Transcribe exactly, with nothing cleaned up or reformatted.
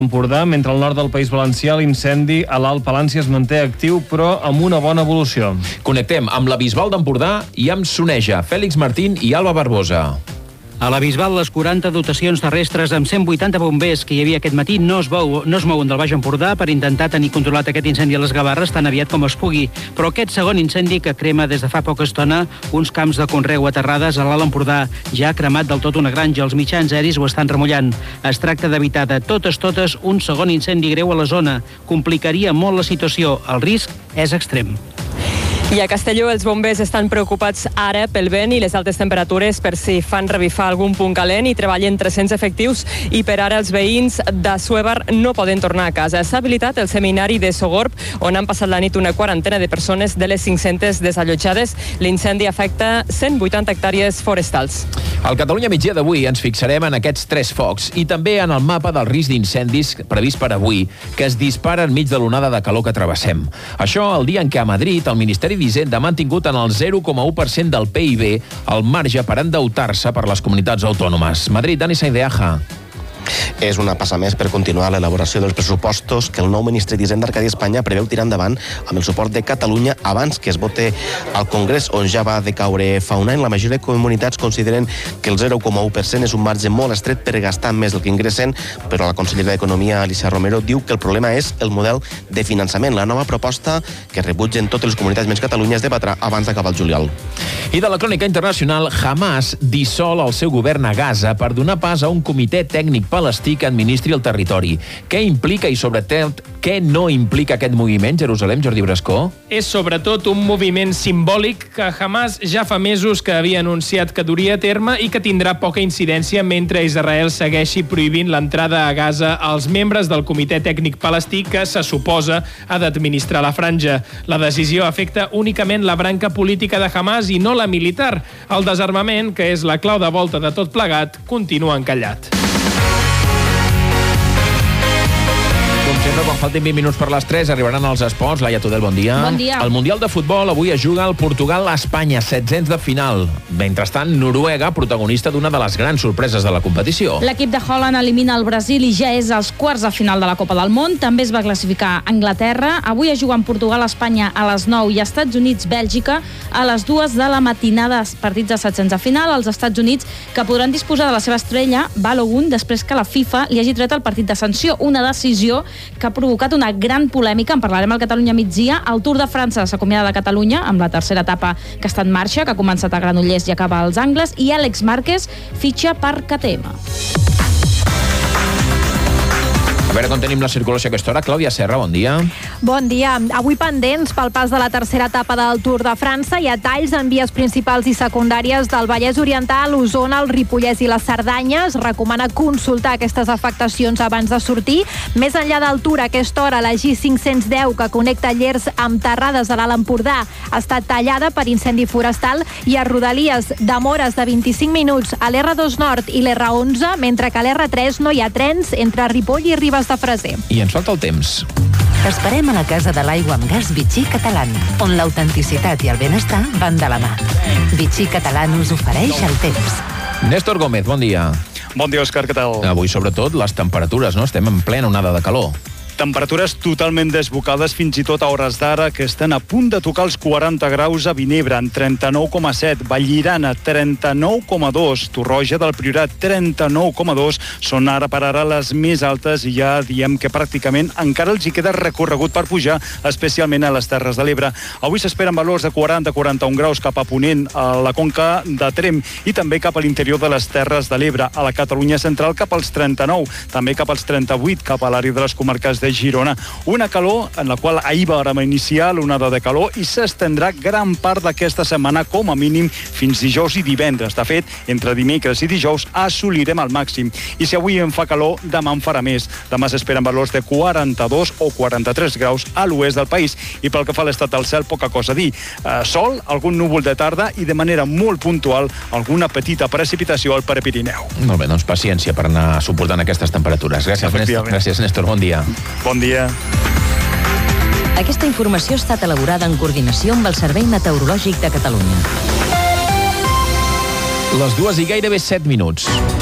Empordà, mentre al nord del País Valencià l'incendi a l'Alt Palància es manté actiu, però amb una bona evolució. Connectem amb la Bisbal d'Empordà i amb Soneja, Fèlix Martín i Alba Barbosa. A la Bisbal, les quaranta dotacions terrestres amb cent vuitanta bombers que hi havia aquest matí no es, veu, no es mouen del Baix Empordà per intentar tenir controlat aquest incendi a les Gavarres tan aviat com es pugui. Però aquest segon incendi que crema des de fa poca estona uns camps de conreu a Terrades a l'Alt Empordà ja ha cremat del tot una granja. Els mitjans aeris ho estan remullant. Es tracta d'evitar de totes totes un segon incendi greu a la zona. Complicaria molt la situació. El risc és extrem. I a Castelló els bombers estan preocupats ara pel vent i les altes temperatures per si fan revifar algun punt calent i treballen tres-cents efectius i per ara els veïns d'Assuévar no poden tornar a casa. S'ha habilitat el seminari de Sogorb on han passat la nit una quarantena de persones de les cinc-centes desallotjades. L'incendi afecta cent vuitanta hectàrees forestals. Al Catalunya migdia d'avui ens fixarem en aquests tres focs i també en el mapa del risc d'incendis previst per avui, que es dispara enmig de l'onada de calor que travessem. Això el dia en què a Madrid el Ministeri d'Hisenda ha mantingut en el zero coma u per cent del P I B el marge per endeutar-se per les comunitats autònomes. Madrid, Dani Saideaja. És una passa més per continuar l'elaboració dels pressupostos que el nou ministre d'Hisenda, Arcadi Espanya, preveu tirar endavant amb el suport de Catalunya abans que es vote al Congrés, on ja va decaure fa un any. La majoria de comunitats consideren que el zero coma u per cent és un marge molt estret per gastar més del que ingressen, però la consellera d'Economia, Alicia Romero, diu que el problema és el model de finançament. La nova proposta, que rebutgen totes les comunitats menys Catalunya, es debatrà abans d'acabar el juliol. I de la crònica internacional, Hamas dissol el seu govern a Gaza per donar pas a un comitè tècnic palestí que administri el territori. Què implica i, sobretot, què no implica aquest moviment, Jerusalem, Jordi Brascó? És sobretot un moviment simbòlic que Hamas ja fa mesos que havia anunciat que duria a terme i que tindrà poca incidència mentre Israel segueixi prohibint l'entrada a Gaza als membres del comitè tècnic palestí que se suposa ha d'administrar la franja. La decisió afecta únicament la branca política de Hamas i no la militar. El desarmament, que és la clau de volta de tot plegat, continua encallat. Com sempre, quan faltin vint minuts per les tres, arribaran els esports. Laia Tudel, bon dia. Bon dia. El Mundial de Futbol avui es juga el Portugal-Espanya, setzents de final. Mentrestant, Noruega, protagonista d'una de les grans sorpreses de la competició. L'equip de Holland elimina el Brasil i ja és als quarts de final de la Copa del Món. També es va classificar Anglaterra. Avui es juguen Portugal-Espanya a les nou i Estats Units-Bèlgica a les dues de la matinada. Partits de setzents de final. Els Estats Units, que podran disposar de la seva estrella, Balogun, després que la FIFA li hagi tret el partit de sanció. Una decisió que ha provocat una gran polèmica. En parlarem al Catalunya migdia. El Tour de França s'acomiada de Catalunya amb la tercera etapa que està en marxa, que ha començat a Granollers i acaba als Angles, i Àlex Márquez fitxa per K T M. A veure com tenim la circulació a aquesta hora. Clàudia Serra, bon dia. Bon dia. Avui pendents pel pas de la tercera etapa del Tour de França. Hi ha talls en vies principals i secundàries del Vallès Oriental, Osona, el Ripollès i la Cerdanya. Es recomana consultar aquestes afectacions abans de sortir. Més enllà del Tour, a aquesta hora, la G cinc-cents deu, que connecta Llers amb Terrades a l'Alt Empordà, ha estat tallada per incendi forestal, i a Rodalies demores de vint-i-cinc minuts a l'R dos Nord i l'R onze, mentre que a l'R tres no hi ha trens entre Ripoll i Ribes de Freser. I ens falta el temps. T'esperem a la Casa de l'Aigua amb Gas Vichy Catalán, on l'autenticitat i el benestar van de la mà. Vichy Catalán us ofereix el temps. Néstor Gómez, bon dia. Bon dia, Òscar, què tal? Avui, sobretot, les temperatures, no? Estem en plena onada de calor. Temperatures totalment desbocades fins i tot a hores d'ara, que estan a punt de tocar els quaranta graus a Vinebre, en trenta-nou coma set, Vallirana, trenta-nou coma dos, Torroja del Priorat, trenta-nou coma dos, són ara per ara les més altes i ja diem que pràcticament encara els hi queda recorregut per pujar, especialment a les Terres de l'Ebre. Avui s'esperen valors de quaranta a quaranta-un graus cap a Ponent, a la conca de Tremp, i també cap a l'interior de les Terres de l'Ebre, a la Catalunya central cap als trenta-nou, també cap als trenta-vuit, cap a l'àrea de les comarques de Girona. Una calor en la qual ahir vàrem iniciar l'onada de calor i s'estendrà gran part d'aquesta setmana, com a mínim fins dijous i divendres. De fet, entre dimecres i dijous assolirem el màxim. I si avui en fa calor, demà en farà més. Demà s'esperen valors de quaranta-dos o quaranta-tres graus a l'oest del país. I pel que fa a l'estat del cel, poca cosa a dir. Eh, sol, algun núvol de tarda i de manera molt puntual alguna petita precipitació al Prepirineu. Molt bé, doncs paciència per anar suportant aquestes temperatures. Gràcies, Néstor. Gràcies, Néstor. Bon dia. Bon dia. Aquesta informació ha estat elaborada en coordinació amb el Servei Meteorològic de Catalunya. Les dues i gairebé set minuts.